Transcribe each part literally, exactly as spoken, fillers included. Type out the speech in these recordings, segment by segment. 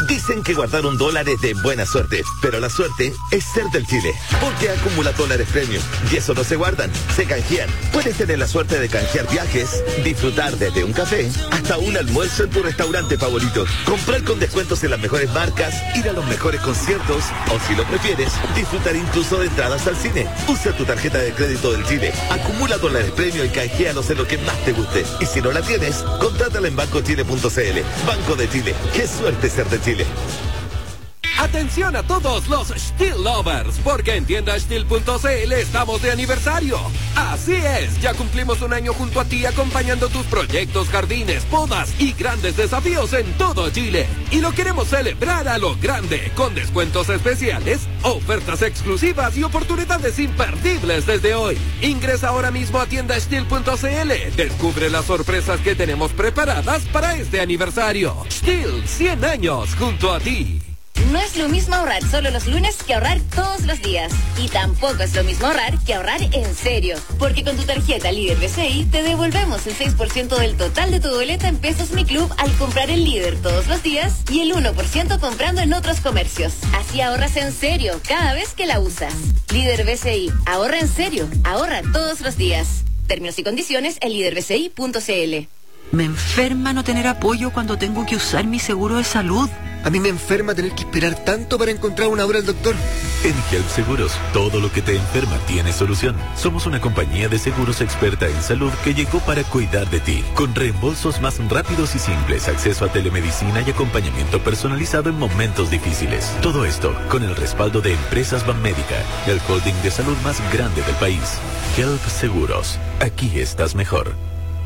Dicen que guardar un dólar es de buena suerte, pero la suerte es ser del Chile. Porque acumula dólares premium y eso no se guardan, se canjean. Puedes tener la suerte de canjear viajes, disfrutar desde un café hasta un almuerzo en tu restaurante favorito, comprar con descuentos en las mejores marcas, ir a los mejores conciertos o, si lo prefieres, disfrutar incluso de entradas al cine. Usa tu tarjeta de crédito del Chile, acumula dólares premium y canjealos en lo que más te guste. Y si no la tienes, contrátala en banco chile punto c l. Banco de Chile, qué suerte ser de Chile. Atención a todos los Steel Lovers, porque en tienda steel punto c l estamos de aniversario. Así es, ya cumplimos un año junto a ti acompañando tus proyectos, jardines, podas y grandes desafíos en todo Chile. Y lo queremos celebrar a lo grande, con descuentos especiales, ofertas exclusivas y oportunidades imperdibles desde hoy. Ingresa ahora mismo a tienda steel punto c l. Descubre las sorpresas que tenemos preparadas para este aniversario. Steel, cien años junto a ti. No es lo mismo ahorrar solo los lunes que ahorrar todos los días. Y tampoco es lo mismo ahorrar que ahorrar en serio. Porque con tu tarjeta Líder B C I te devolvemos el seis por ciento del total de tu boleta en Pesos Mi Club al comprar el Líder todos los días y el uno por ciento comprando en otros comercios. Así ahorras en serio cada vez que la usas. Líder B C I, ahorra en serio, ahorra todos los días. Términos y condiciones en líder b c i punto c l. Me enferma no tener apoyo cuando tengo que usar mi seguro de salud. A mí me enferma tener que esperar tanto para encontrar una hora al doctor. En Help Seguros, todo lo que te enferma tiene solución. Somos una compañía de seguros experta en salud que llegó para cuidar de ti, con reembolsos más rápidos y simples, acceso a telemedicina y acompañamiento personalizado en momentos difíciles. Todo esto con el respaldo de Empresas Banmédica, el holding de salud más grande del país. Help Seguros, aquí estás mejor.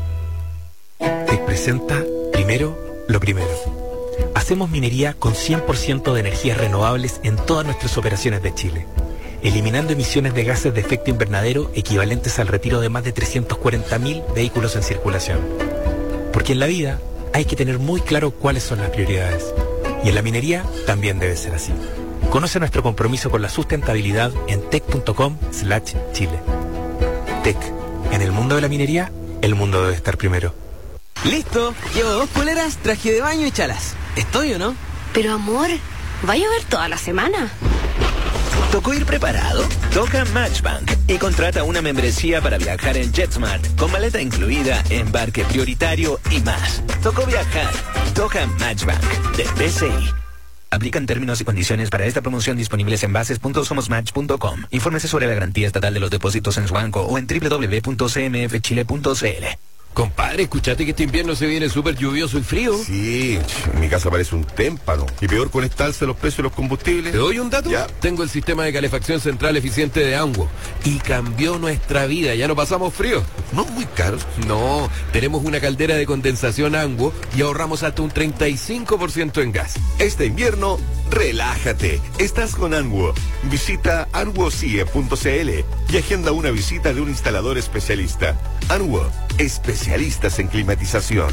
Te presenta primero lo primero. Hacemos minería con cien por ciento de energías renovables en todas nuestras operaciones de Chile, eliminando emisiones de gases de efecto invernadero equivalentes al retiro de más de trescientos cuarenta mil vehículos en circulación. Porque en la vida hay que tener muy claro cuáles son las prioridades. Y en la minería también debe ser así. Conoce nuestro compromiso con la sustentabilidad en tec punto com slash chile. Tec, en el mundo de la minería, el mundo debe estar primero. Listo, llevo dos poleras, traje de baño y chalas. ¿Estoy o no? Pero amor, ¿va a llover toda la semana? ¿Tocó ir preparado? Toca Matchbank y contrata una membresía para viajar en JetSmart, con maleta incluida, embarque prioritario y más. Tocó viajar. Toca Matchbank de B C I. Aplican términos y condiciones para esta promoción disponibles en bases punto somos match punto com. Infórmese sobre la garantía estatal de los depósitos en su banco o en doble u doble u doble u punto c m f chile punto c l. Compadre, escuchate que este invierno se viene súper lluvioso y frío. Sí, mi casa parece un témpano. Y peor con esta alza de los precios de los combustibles. ¿Te doy un dato? Ya. Tengo el sistema de calefacción central eficiente de Anguo y cambió nuestra vida. Ya no pasamos frío. No muy caro. No, tenemos una caldera de condensación Anguo y ahorramos hasta un treinta y cinco por ciento en gas. Este invierno, relájate. Estás con Anguo. Visita anguo c i e punto c l y agenda una visita de un instalador especialista. Anguo, especialistas en climatización.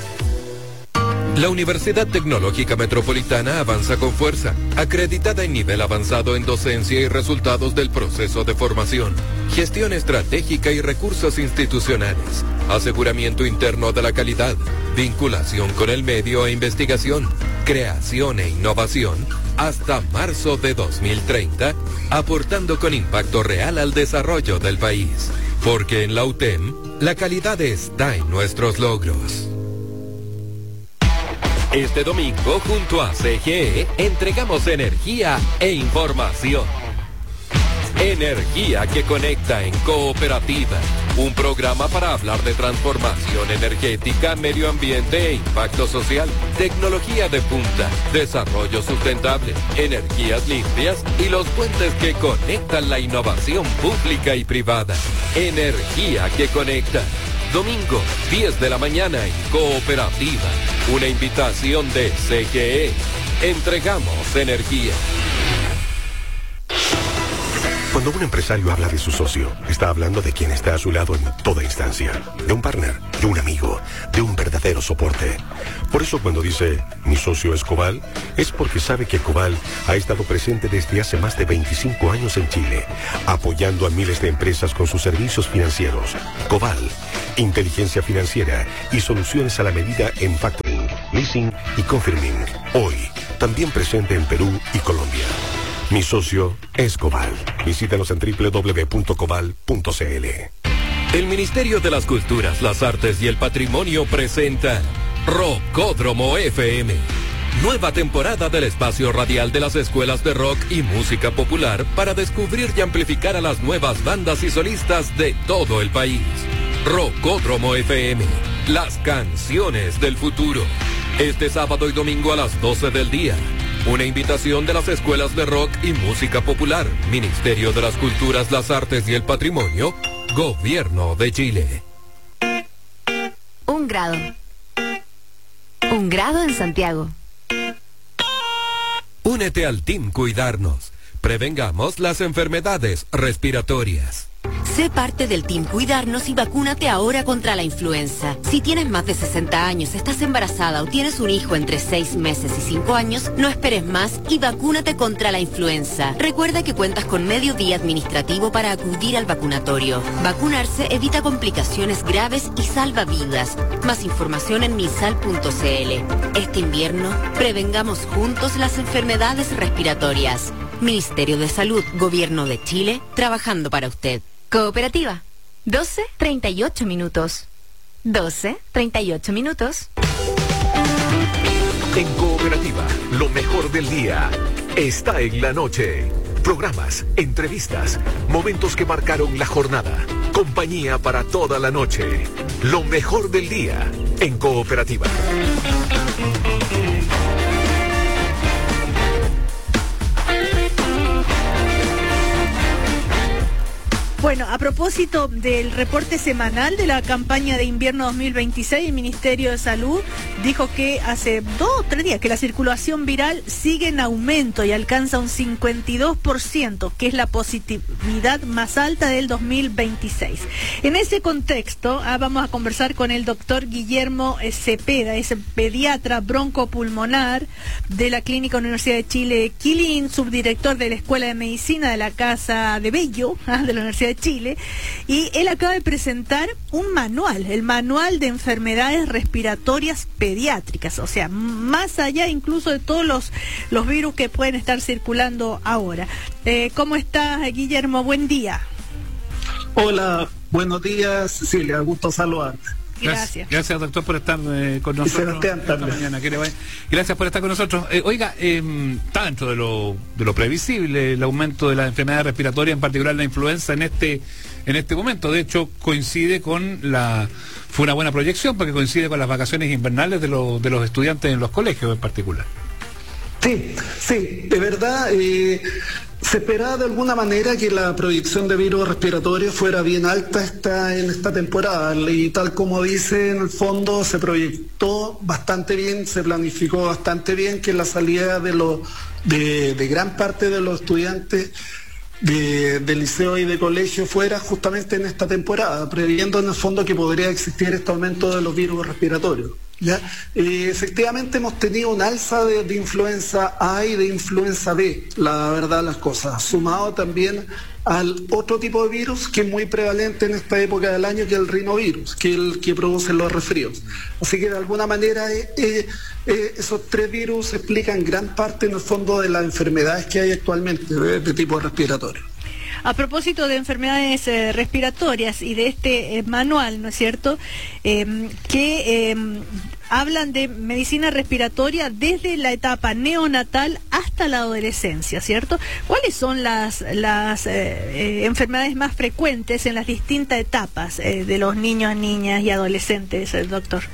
La Universidad Tecnológica Metropolitana avanza con fuerza, acreditada en nivel avanzado en docencia y resultados del proceso de formación, gestión estratégica y recursos institucionales, aseguramiento interno de la calidad, vinculación con el medio e investigación, creación e innovación, hasta marzo de dos mil treinta, aportando con impacto real al desarrollo del país. Porque en la U T E M, la calidad está en nuestros logros. Este domingo, junto a C G E, entregamos energía e información. Energía que conecta en Cooperativa. Un programa para hablar de transformación energética, medio ambiente e impacto social. Tecnología de punta, desarrollo sustentable, energías limpias y los puentes que conectan la innovación pública y privada. Energía que conecta. Domingo, diez de la mañana en Cooperativa. Una invitación de C G E. Entregamos energía. Cuando un empresario habla de su socio, está hablando de quien está a su lado en toda instancia. De un partner, de un amigo, de un verdadero soporte. Por eso cuando dice, mi socio es Cobal, es porque sabe que Cobal ha estado presente desde hace más de veinticinco años en Chile, apoyando a miles de empresas con sus servicios financieros. Cobal, inteligencia financiera y soluciones a la medida en factoring, leasing y confirming. Hoy, también presente en Perú y Colombia. Mi socio es Cobal. Visítanos en doble u doble u doble u punto cobal punto c l. El Ministerio de las Culturas, las Artes y el Patrimonio presenta Rockódromo F M. Nueva temporada del espacio radial de las escuelas de rock y música popular para descubrir y amplificar a las nuevas bandas y solistas de todo el país. Rockódromo F M, las canciones del futuro. Este sábado y domingo a las doce del día. Una invitación de las escuelas de rock y música popular, Ministerio de las Culturas, las Artes y el Patrimonio, Gobierno de Chile. Un grado. Un grado en Santiago. Únete al Team Cuidarnos. Prevengamos las enfermedades respiratorias. Sé parte del Team Cuidarnos y vacúnate ahora contra la influenza. Si tienes más de sesenta años, estás embarazada o tienes un hijo entre seis meses y cinco años, no esperes más y vacúnate contra la influenza. Recuerda que cuentas con medio día administrativo para acudir al vacunatorio. Vacunarse evita complicaciones graves y salva vidas. Más información en misal punto c l. Este invierno, prevengamos juntos las enfermedades respiratorias. Ministerio de Salud, Gobierno de Chile, trabajando para usted. Cooperativa. doce treinta y ocho minutos. doce treinta y ocho minutos. En Cooperativa, lo mejor del día está en la noche. Programas, entrevistas, momentos que marcaron la jornada. Compañía para toda la noche. Lo mejor del día en Cooperativa. Bueno, a propósito del reporte semanal de la campaña de invierno dos mil veintiséis, el Ministerio de Salud dijo que hace dos o tres días que la circulación viral sigue en aumento y alcanza un cincuenta y dos por ciento, que es la positividad más alta del dos mil veintiséis. En ese contexto, ah, vamos a conversar con el doctor Guillermo Cepeda, es pediatra broncopulmonar de la Clínica Universidad de Chile Quilín, subdirector de la Escuela de Medicina de la Casa de Bello, ah, de la Universidad de Chile, y él acaba de presentar un manual, el manual de enfermedades respiratorias pediátricas, o sea, más allá incluso de todos los, los virus que pueden estar circulando ahora. Eh, ¿Cómo estás, Guillermo? Buen día. Hola, buenos días, Cecilia, gusto saludarte. Gracias. Gracias, doctor, por estar eh, con nosotros esta mañana. Que le vaya. Gracias por estar con nosotros. Eh, oiga, eh, está dentro de lo, de lo previsible el aumento de las enfermedades respiratorias, en particular la influenza en este en este momento. De hecho, coincide con la... Fue una buena proyección porque coincide con las vacaciones invernales de, lo, de los estudiantes en los colegios en particular. Sí, sí, de verdad... Eh... Se esperaba de alguna manera que la proyección de virus respiratorios fuera bien alta esta, en esta temporada y tal como dice en el fondo se proyectó bastante bien, se planificó bastante bien que la salida de, los, de, de gran parte de los estudiantes de, de liceo y de colegio fuera justamente en esta temporada, previendo en el fondo que podría existir este aumento de los virus respiratorios. ¿Ya? Eh, efectivamente hemos tenido un alza de, de influenza A y de influenza B, la verdad las cosas, sumado también al otro tipo de virus que es muy prevalente en esta época del año, que es el rinovirus, que es el que produce los resfríos. Así que de alguna manera eh, eh, eh, esos tres virus explican gran parte en el fondo de las enfermedades que hay actualmente de, de tipo respiratorio. A propósito de enfermedades eh, respiratorias y de este eh, manual, ¿no es cierto?, eh, que eh, hablan de medicina respiratoria desde la etapa neonatal hasta la adolescencia, ¿cierto? ¿Cuáles son las, las eh, eh, enfermedades más frecuentes en las distintas etapas eh, de los niños, niñas y adolescentes, eh, doctor?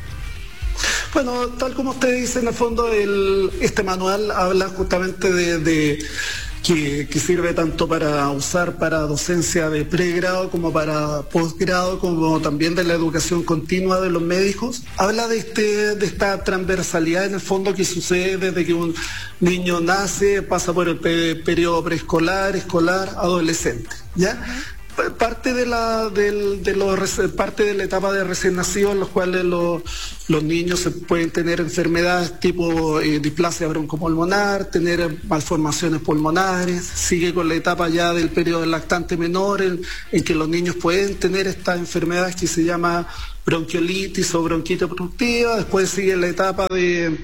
Bueno, tal como usted dice, en el fondo, el, este manual habla justamente de... de Que, que sirve tanto para usar para docencia de pregrado como para posgrado, como también de la educación continua de los médicos. Habla de este de esta transversalidad en el fondo que sucede desde que un niño nace, pasa por el pe periodo preescolar, escolar, adolescente, ¿ya? Parte de la del, de los parte de la etapa de recién nacido, en los cuales los, los niños se pueden tener enfermedades tipo eh, displasia broncopulmonar, tener malformaciones pulmonares. Sigue con la etapa ya del periodo lactante menor, en, en que los niños pueden tener estas enfermedades que se llama bronquiolitis o bronquitis obstructiva. Después sigue la etapa de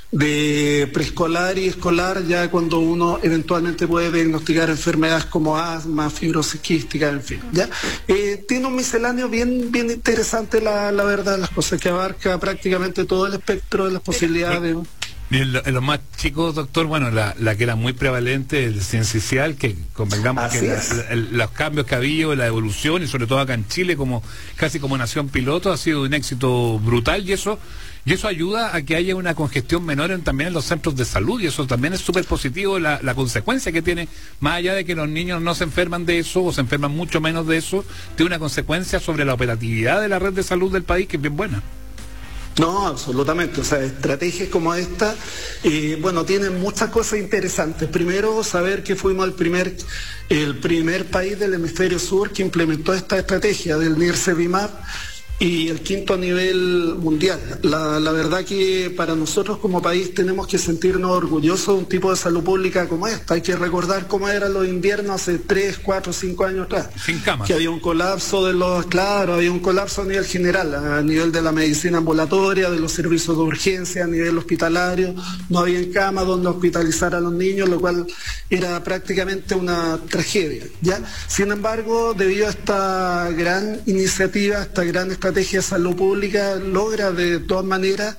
de preescolar y escolar, ya cuando uno eventualmente puede diagnosticar enfermedades como asma, fibrosis quística, en fin. ¿Ya? Eh, tiene un misceláneo bien, bien interesante, la, la verdad, las cosas que abarca prácticamente todo el espectro de las posibilidades. Y en, lo, en los más chicos, doctor, bueno, la, la que era muy prevalente, el ciencial, que convengamos Así que la, la, los cambios que ha habido, la evolución, y sobre todo acá en Chile, como casi como nación piloto, ha sido un éxito brutal, y eso y eso ayuda a que haya una congestión menor en, también en los centros de salud, y eso también es súper positivo, la, la consecuencia que tiene, más allá de que los niños no se enferman de eso, o se enferman mucho menos de eso, tiene una consecuencia sobre la operatividad de la red de salud del país que es bien buena. No, absolutamente. O sea, estrategias como esta, eh, bueno, tienen muchas cosas interesantes. Primero, saber que fuimos el primer, el primer país del hemisferio sur que implementó esta estrategia del Nirsevimab, y el quinto a nivel mundial. La, la verdad que para nosotros como país tenemos que sentirnos orgullosos de un tipo de salud pública como esta. Hay que recordar cómo eran los inviernos hace tres, cuatro, cinco años atrás. Sin camas. Que había un colapso de los, claro, había un colapso a nivel general, a nivel de la medicina ambulatoria, de los servicios de urgencia, a nivel hospitalario. No había camas donde hospitalizar a los niños, lo cual era prácticamente una tragedia, ¿ya? Sin embargo, debido a esta gran iniciativa, esta gran estrategia, estrategia de salud pública, logra de todas maneras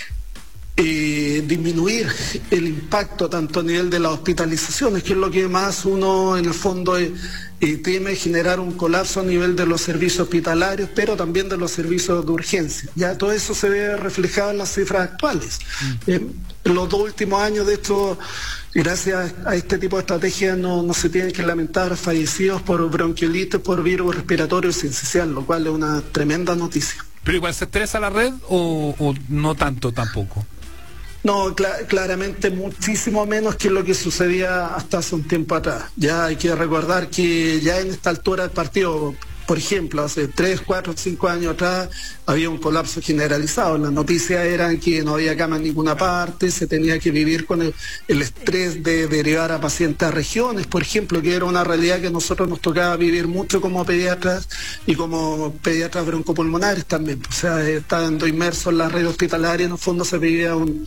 eh, disminuir el impacto tanto a nivel de las hospitalizaciones, que es lo que más uno en el fondo eh, eh, teme, generar un colapso a nivel de los servicios hospitalarios, pero también de los servicios de urgencia. Ya todo eso se ve reflejado en las cifras actuales. Mm. Eh, en los dos últimos años, de esto, gracias a este tipo de estrategias no, no se tienen que lamentar fallecidos por bronquiolitis, por virus respiratorio sincicial, lo cual es una tremenda noticia. ¿Pero igual se estresa la red o, o no tanto tampoco? No, cl- claramente muchísimo menos que lo que sucedía hasta hace un tiempo atrás. Ya hay que recordar que ya en esta altura del partido, por ejemplo, hace tres, cuatro, cinco años atrás había un colapso generalizado. Las noticias eran que no había cama en ninguna parte, se tenía que vivir con el, el estrés de derivar a pacientes a regiones, por ejemplo, que era una realidad que a nosotros nos tocaba vivir mucho como pediatras y como pediatras broncopulmonares también. O sea, estando inmersos en la red hospitalaria, en el fondo se vivía un,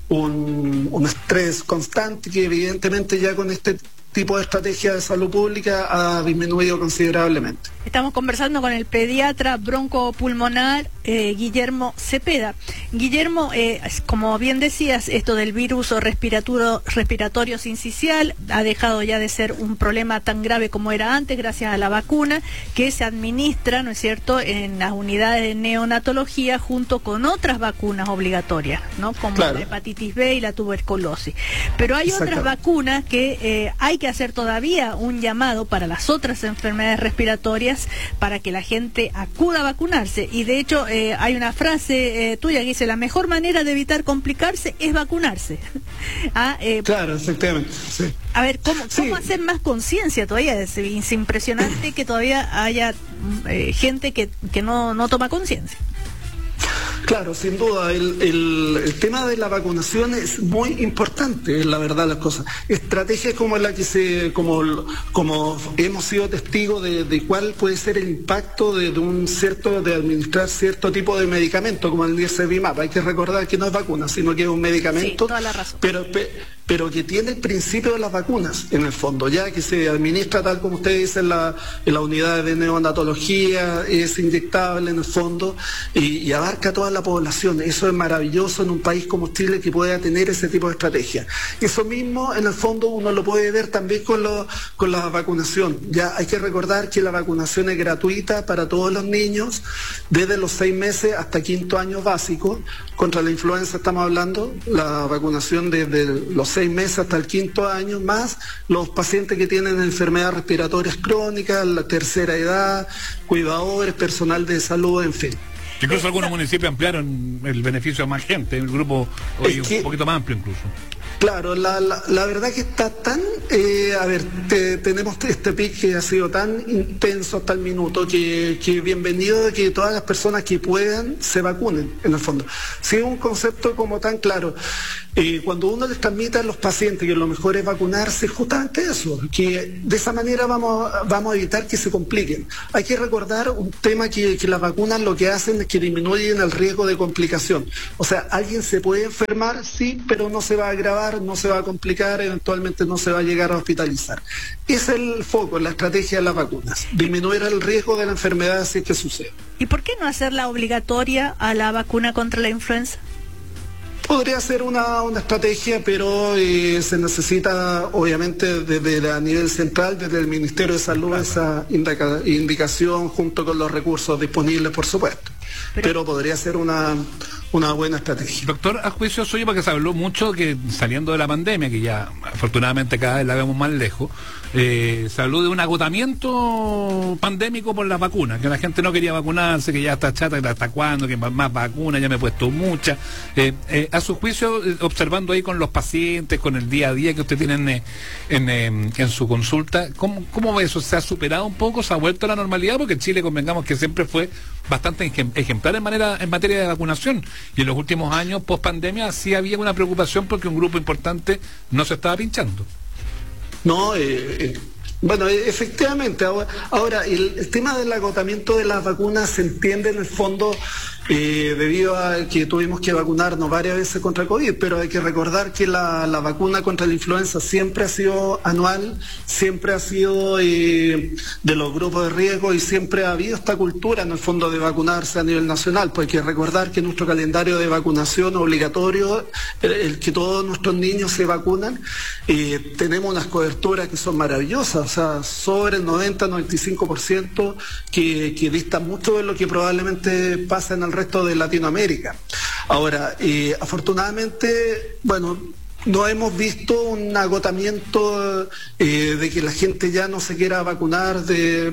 un, un estrés constante que evidentemente ya con este tipo de estrategia de salud pública ha disminuido considerablemente. Estamos conversando con el pediatra broncopulmonar eh, Guillermo Cepeda. Guillermo, eh, como bien decías, esto del virus respiratorio, respiratorio sincicial ha dejado ya de ser un problema tan grave como era antes, gracias a la vacuna que se administra, ¿no es cierto?, en las unidades de neonatología junto con otras vacunas obligatorias, ¿no?, como claro. la hepatitis B y la tuberculosis. Pero hay otras vacunas que eh, hay que hacer todavía un llamado para las otras enfermedades respiratorias para que la gente acuda a vacunarse. Y de hecho eh, hay una frase eh, tuya que dice: la mejor manera de evitar complicarse es vacunarse. ah, eh, claro, efectivamente, sí. A ver, ¿cómo, cómo sí. hacer más conciencia todavía? Es, es impresionante que todavía haya eh, gente que, que no, no toma conciencia. Claro, sin duda, el, el, el tema de la vacunación es muy importante, la verdad, las cosas. Estrategias como la que se, como, como hemos sido testigos de, de cuál puede ser el impacto de, de un cierto, de administrar cierto tipo de medicamento, como el Nirsevimab. Hay que recordar que no es vacuna, sino que es un medicamento, sí, toda la razón. pero, pero que tiene el principio de las vacunas, en el fondo, ya que se administra tal como usted dice en la, en la unidad de neonatología, es inyectable en el fondo, y, y abarca toda la población. Eso es maravilloso en un país como Chile, que pueda tener ese tipo de estrategia. Eso mismo, en el fondo, uno lo puede ver también con, lo, con la vacunación. Ya hay que recordar que la vacunación es gratuita para todos los niños, desde los seis meses hasta quinto año básico. Contra la influenza estamos hablando, la vacunación desde los seis meses hasta el quinto año, más los pacientes que tienen enfermedades respiratorias crónicas, la tercera edad, cuidadores, personal de salud, en fin. Incluso algunos municipios ampliaron el beneficio a más gente, el grupo hoy es que, un poquito más amplio incluso. Claro, la, la, la verdad que está tan, eh, a ver, te, tenemos este pic que ha sido tan intenso hasta el minuto que, que bienvenido de que todas las personas que puedan se vacunen, en el fondo. Si es un concepto como tan claro, eh, cuando uno les transmite a los pacientes que lo mejor es vacunarse, es justamente eso, que de esa manera vamos, vamos a evitar que se compliquen. Hay que recordar un tema que, que las vacunas lo que hacen es que disminuyen el riesgo de complicación. O sea, alguien se puede enfermar, sí, pero no se va a agravar, no se va a complicar, eventualmente no se va a llegar a hospitalizar. Ese es el foco, la estrategia de las vacunas, disminuir el riesgo de la enfermedad si es que sucede. ¿Y por qué no hacerla obligatoria a la vacuna contra la influenza? Podría ser una, una estrategia, pero eh, se necesita, obviamente, desde a nivel central, desde el Ministerio de Salud, claro, esa indica, indicación junto con los recursos disponibles, por supuesto. Pero, pero podría ser una, una buena estrategia. Doctor, a juicio suyo, porque se habló mucho que saliendo de la pandemia, que ya afortunadamente cada vez la vemos más lejos, eh, se habló de un agotamiento pandémico por las vacunas, que la gente no quería vacunarse, que ya está chata, que hasta cuándo, que más, más vacunas, ya me he puesto muchas. Eh, eh, a su juicio, eh, observando ahí con los pacientes, con el día a día que usted tiene en, en, en, en su consulta, ¿cómo, ¿cómo ve eso? ¿Se ha superado un poco? ¿Se ha vuelto a la normalidad? Porque Chile, convengamos que siempre fue bastante ejemplar en, manera, en materia de vacunación, y en los últimos años, post pandemia, sí había una preocupación porque un grupo importante no se estaba pinchando. No, eh, eh, bueno, eh, efectivamente, ahora, ahora el, el tema del agotamiento de las vacunas se entiende en el fondo eh, debido a que tuvimos que vacunarnos varias veces contra el COVID, pero hay que recordar que la, la vacuna contra la influenza siempre ha sido anual, siempre ha sido eh, de los grupos de riesgo y siempre ha habido esta cultura en el fondo de vacunarse a nivel nacional, pues hay que recordar que nuestro calendario de vacunación obligatorio, el, el que todos nuestros niños se vacunan, eh, tenemos unas coberturas que son maravillosas, o sea, sobre el noventa, noventa y cinco por ciento que, que distan mucho de lo que probablemente pasa en el resto de Latinoamérica. Ahora, eh, afortunadamente, bueno, no hemos visto un agotamiento eh, de que la gente ya no se quiera vacunar de,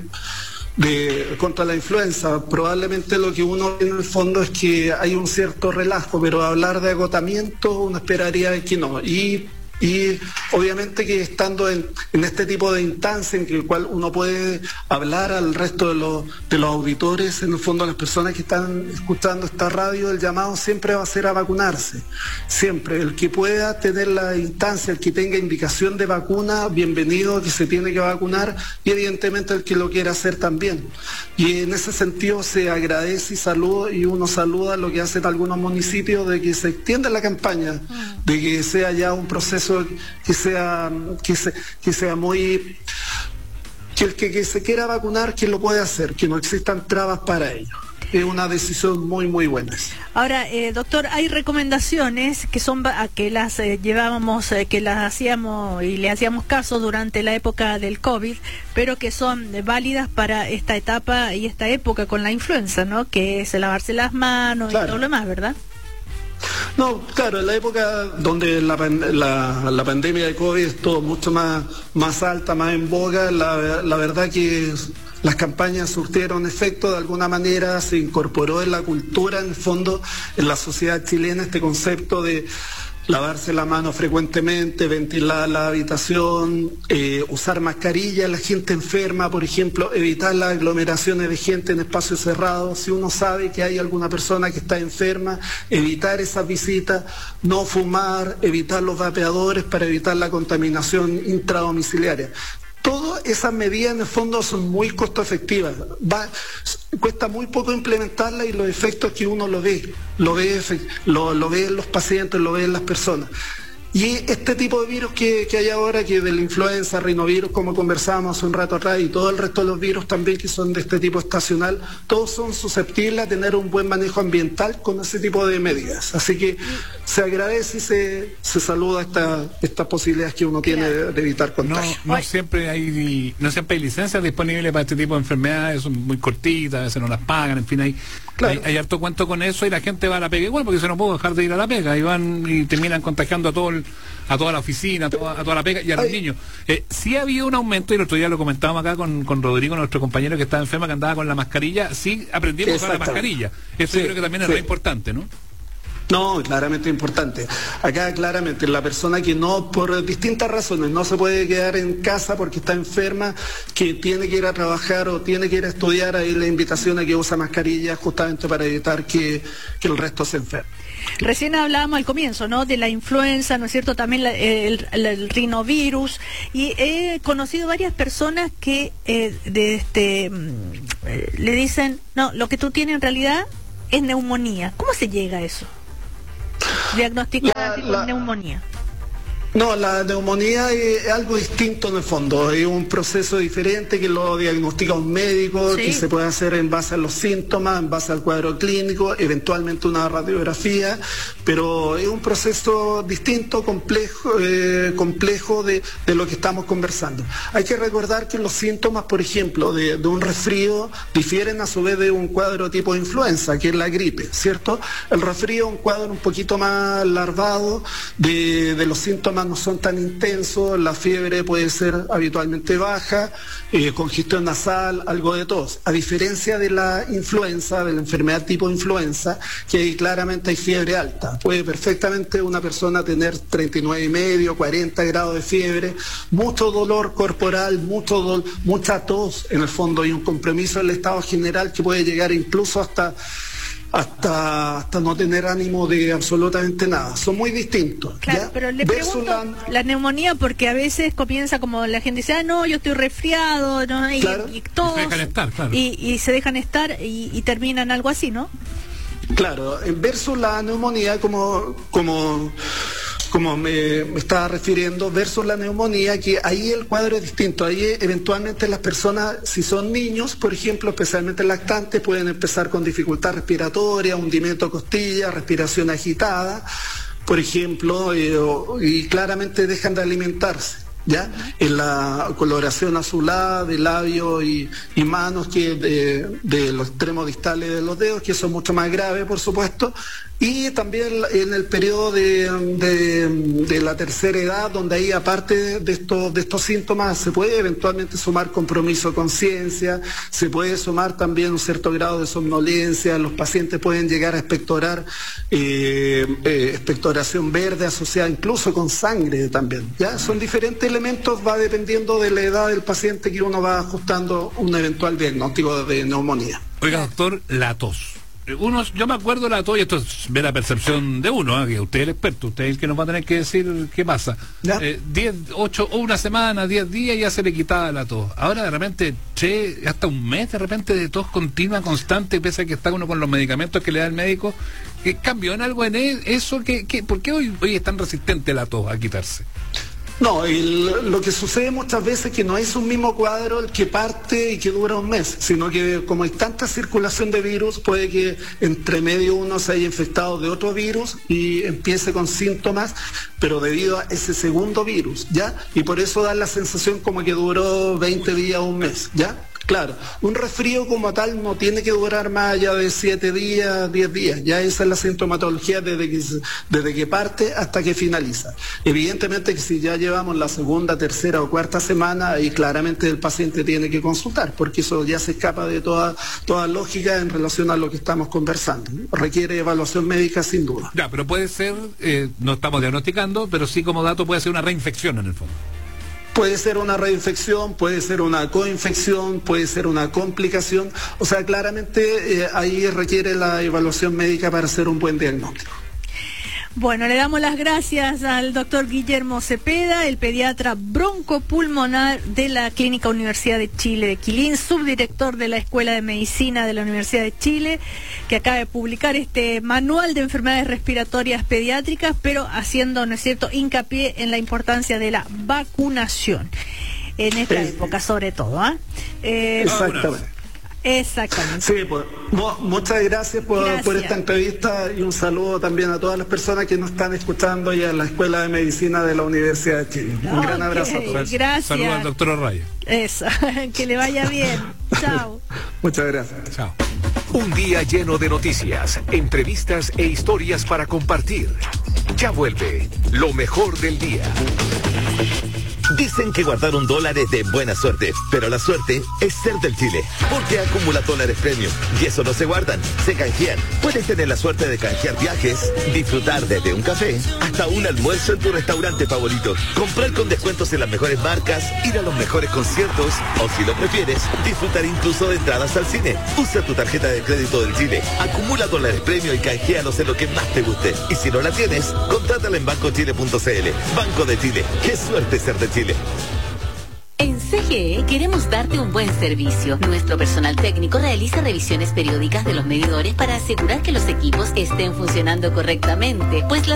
de contra la influenza. Probablemente lo que uno ve en el fondo es que hay un cierto relajo, pero hablar de agotamiento uno esperaría que no. Y Y obviamente que estando en, en este tipo de instancia en el cual uno puede hablar al resto de los, de los auditores, en el fondo las personas que están escuchando esta radio, el llamado siempre va a ser a vacunarse. Siempre. El que pueda tener la instancia, el que tenga indicación de vacuna, bienvenido, que se tiene que vacunar, y evidentemente el que lo quiera hacer también. Y en ese sentido se agradece y saluda, y uno saluda lo que hacen algunos municipios de que se extienda la campaña, de que sea ya un proceso que sea que, se, que sea muy que el que, que se quiera vacunar, que lo puede hacer, que no existan trabas para ello. Es una decisión muy muy buena. Ahora, eh, doctor, hay recomendaciones que son que las eh, llevábamos, eh, que las hacíamos y le hacíamos caso durante la época del COVID, pero que son eh, válidas para esta etapa y esta época con la influenza, ¿no? Que es lavarse las manos, claro, y todo lo demás, ¿verdad? No, claro, en la época donde la, la, la pandemia de COVID estuvo mucho más, más alta, más en boga, la, la verdad que las campañas surtieron efecto, de alguna manera se incorporó en la cultura, en el fondo, en la sociedad chilena, este concepto de lavarse la mano frecuentemente, ventilar la habitación, eh, usar mascarilla, la gente enferma, por ejemplo, evitar las aglomeraciones de gente en espacios cerrados. Si uno sabe que hay alguna persona que está enferma, evitar esas visitas, no fumar, evitar los vapeadores para evitar la contaminación intradomiciliaria. Todas esas medidas en el fondo son muy costo efectivas. Va, cuesta muy poco implementarlas y los efectos que uno lo ve, lo ve, lo, lo ve en los pacientes, lo ve en las personas. Y este tipo de virus que, que hay ahora, que de la influenza, rinovirus, como conversábamos hace un rato atrás, y todo el resto de los virus también que son de este tipo estacional, todos son susceptibles a tener un buen manejo ambiental con ese tipo de medidas. Así que se agradece y se, se saluda esta, estas posibilidades que uno tiene de, de evitar contagio. No, no siempre hay no siempre hay licencias disponibles para este tipo de enfermedades, son muy cortitas, a veces no las pagan, en fin, hay, claro, hay, hay harto cuento con eso, y la gente va a la pega igual, porque se no puede dejar de ir a la pega, y van y terminan contagiando a todo el a toda la oficina, a toda, a toda la pega y a los Ay. niños. Eh, sí ha habido un aumento, y el otro día lo comentábamos acá con, con Rodrigo, nuestro compañero que estaba enferma, que andaba con la mascarilla. Sí aprendimos a usar la mascarilla. Eso sí, yo creo que también es sí. re importante, ¿no? No, claramente importante. Acá claramente la persona que no, por distintas razones, no se puede quedar en casa porque está enferma, que tiene que ir a trabajar o tiene que ir a estudiar, ahí la invitación a que use mascarillas justamente para evitar que, que el resto se enferme. Recién hablábamos al comienzo, ¿no?, de la influenza, ¿no es cierto?, también la, el, el, el rinovirus, y he conocido varias personas que eh, de este eh, le dicen, no, lo que tú tienes en realidad es neumonía. ¿Cómo se llega a eso? Diagnosticar la, la... neumonía. No, la neumonía es algo distinto en el fondo, es un proceso diferente que lo diagnostica un médico, sí, que se puede hacer en base a los síntomas, en base al cuadro clínico, eventualmente una radiografía, pero es un proceso distinto, complejo, eh, complejo de, de lo que estamos conversando. Hay que recordar que los síntomas, por ejemplo, de, de un resfrío difieren a su vez de un cuadro tipo de influenza, que es la gripe, ¿cierto? El resfrío es un cuadro un poquito más larvado, de, de los síntomas no son tan intensos, la fiebre puede ser habitualmente baja, eh, congestión nasal, algo de tos. A diferencia de la influenza, de la enfermedad tipo influenza, que ahí claramente hay fiebre alta. Puede perfectamente una persona tener treinta y nueve y medio, cuarenta grados de fiebre, mucho dolor corporal, mucho do mucha tos en el fondo y un compromiso del estado general que puede llegar incluso hasta Hasta, hasta no tener ánimo de absolutamente nada. Son muy distintos. Claro, ¿ya? pero le pregunto la... la neumonía porque a veces comienza como la gente dice, ah, no, yo estoy resfriado, ¿no? Y, claro. y tos, se dejan estar, claro. y, y se dejan estar y, y terminan algo así, ¿no? Claro, versus la neumonía como... como como me, me estaba refiriendo, versus la neumonía, que ahí el cuadro es distinto. Ahí eventualmente las personas, si son niños, por ejemplo, especialmente lactantes, pueden empezar con dificultad respiratoria, hundimiento de costillas, respiración agitada, por ejemplo, eh, y claramente dejan de alimentarse. ¿Ya? En la coloración azulada de labios y, y manos, que de, de los extremos distales de los dedos, que eso es mucho más grave, por supuesto, y también en el periodo de, de, de la tercera edad, donde ahí aparte de estos, de estos síntomas se puede eventualmente sumar compromiso de conciencia, se puede sumar también un cierto grado de somnolencia, los pacientes pueden llegar a expectorar eh, eh, expectoración verde asociada incluso con sangre también, ¿ya? Son diferentes elementos, va dependiendo de la edad del paciente que uno va ajustando un eventual diagnóstico de neumonía. Oiga, doctor, la tos. Uno, yo me acuerdo de la tos, y esto es ver la percepción de uno, ¿eh? Que usted es el experto, usted es el que nos va a tener que decir qué pasa. Eh, diez, ocho, o una semana, diez días ya se le quitaba la tos. Ahora de repente, che, hasta un mes de repente de tos continua, constante, pese a que está uno con los medicamentos que le da el médico. ¿Qué cambió en algo en eso? ¿Qué, qué, ¿Por qué hoy, hoy es tan resistente la tos a quitarse? No, el, lo que sucede muchas veces es que no es un mismo cuadro el que parte y que dura un mes, sino que como hay tanta circulación de virus, puede que entre medio uno se haya infectado de otro virus y empiece con síntomas, pero debido a ese segundo virus, ¿ya? Y por eso da la sensación como que duró veinte días o un mes, ¿ya? Claro, un resfrío como tal no tiene que durar más allá de siete días, diez días. Ya esa es la sintomatología desde que, desde que parte hasta que finaliza. Evidentemente que si ya llevamos la segunda, tercera o cuarta semana, ahí claramente el paciente tiene que consultar, porque eso ya se escapa de toda, toda lógica en relación a lo que estamos conversando. Requiere evaluación médica sin duda. Ya, pero puede ser, eh, no estamos diagnosticando, pero sí como dato puede ser una reinfección en el fondo. Puede ser una reinfección, puede ser una coinfección, puede ser una complicación. O sea, claramente eh, ahí requiere la evaluación médica para hacer un buen diagnóstico. Bueno, le damos las gracias al doctor Guillermo Cepeda, el pediatra broncopulmonar de la Clínica Universidad de Chile de Quilín, subdirector de la Escuela de Medicina de la Universidad de Chile, que acaba de publicar este manual de enfermedades respiratorias pediátricas, pero haciendo, ¿no es cierto?, hincapié en la importancia de la vacunación en esta sí. época, sobre todo. ¿eh? Eh, Exactamente. Exactamente. Sí, pues, mo, muchas gracias por, gracias por esta entrevista y un saludo también a todas las personas que nos están escuchando y a la Escuela de Medicina de la Universidad de Chile. Un okay, gran abrazo a todos. Gracias. Saludos al doctor Arraya. Eso, que le vaya bien. Chao. Muchas gracias. Chao. Un día lleno de noticias, entrevistas e historias para compartir. Ya vuelve lo mejor del día. Dicen que guardar un dólar es de buena suerte, pero la suerte es ser del Chile. Porque acumula dólares premium y eso no se guardan, se canjean. Puedes tener la suerte de canjear viajes, disfrutar desde un café hasta un almuerzo en tu restaurante favorito, comprar con descuentos en las mejores marcas, ir a los mejores conciertos o, si lo prefieres, disfrutar incluso de entradas al cine. Usa tu tarjeta de crédito del Chile, acumula dólares premium y canjealos en lo que más te guste. Y si no la tienes, contrátala en banco chile punto c l. Banco de Chile, qué suerte ser de Chile. En C G E queremos darte un buen servicio. Nuestro personal técnico realiza revisiones periódicas de los medidores para asegurar que los equipos estén funcionando correctamente, pues la